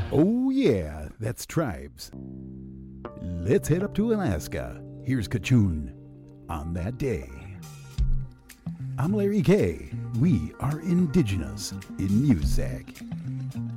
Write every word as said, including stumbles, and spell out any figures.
Oh, yeah, that's tribes. Let's head up to Alaska. Here's Kachun on that day. I'm Larry K. We are indigenous in music.